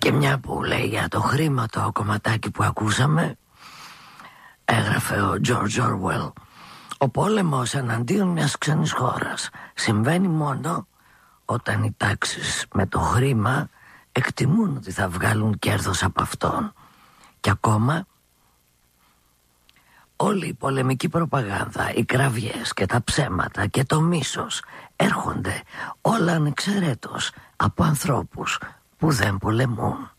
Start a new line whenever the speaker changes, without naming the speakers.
Και μια που λέει για το χρήμα το κομματάκι που ακούσαμε, έγραφε ο George Orwell: ο πόλεμος εναντίον μιας ξένης χώρας συμβαίνει μόνο όταν οι τάξεις με το χρήμα εκτιμούν ότι θα βγάλουν κέρδος από αυτόν. Και ακόμα όλη η πολεμική προπαγάνδα, οι κραυγές και τα ψέματα και το μίσος έρχονται όλα ανεξαιρέτως από ανθρώπους που δεν πολεμούν.